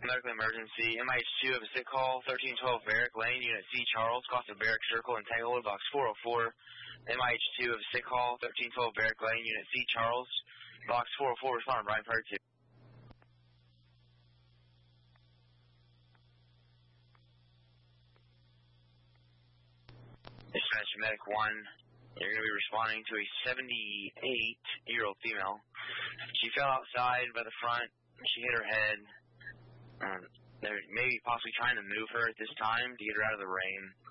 Medical emergency. MIH2 of a sick call. 1312 Barrack Lane, Unit C, Charles. Cost of Barrack Circle, Entanglewood, Box 404. MIH2 of a sick call. 1312 Barrack Lane, Unit C, Charles. Box 404. Respond, Brian Prairie 2. Dispatch Medic 1. You're going to be responding to a 78-year-old female. She fell outside by the front. She hit her head. They're maybe possibly trying to move her at this time to get her out of the rain.